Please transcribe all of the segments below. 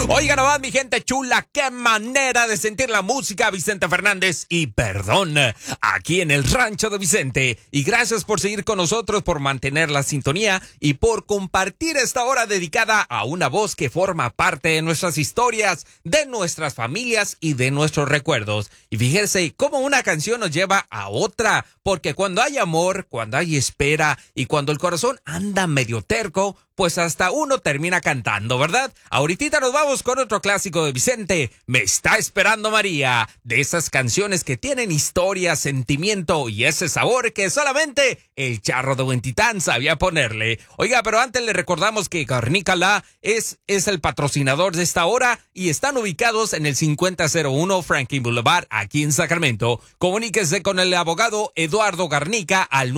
Oiga nomás, mi gente chula, qué manera de sentir la música, Vicente Fernández y Perdón, aquí en el Rancho de Vicente. Y gracias por seguir con nosotros, por mantener la sintonía y por compartir esta hora dedicada a una voz que forma parte de nuestras historias, de nuestras familias y de nuestros recuerdos. Y fíjense cómo una canción nos lleva a otra, porque cuando hay amor, cuando hay espera y cuando el corazón anda medio terco, pues hasta uno termina cantando, ¿verdad? Ahorita nos vamos con otro clásico de Vicente, Me está esperando María, de esas canciones que tienen historia, sentimiento y ese sabor que solamente el Charro de Huentitán sabía ponerle. Oiga, pero antes le recordamos que Garnícala es el patrocinador de esta hora y están ubicados en el 5001 Franklin Boulevard, aquí en Sacramento. Comuníquese con el abogado Eduardo Garnica al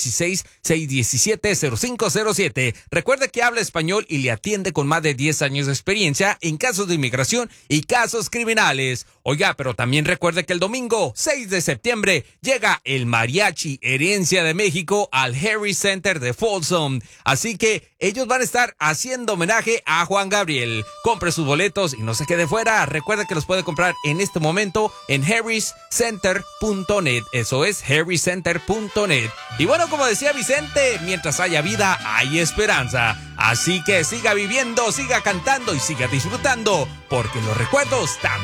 916-617-0507. Recuerde que habla español y le atiende con más de 10 años de experiencia en casos de inmigración y casos criminales. Oiga, pero también recuerde que el domingo 6 de septiembre llega el Mariachi Herencia de México al Harris Center de Folsom. Así que ellos van a estar haciendo homenaje a Juan Gabriel. Compre sus boletos y no se quede fuera. Recuerde que los puede comprar en este momento en harriscenter.net. Eso es harriscenter.net. Y bueno, como decía Vicente, mientras haya vida, hay esperanza. Así que siga viviendo, siga cantando y siga disfrutando, porque los recuerdos también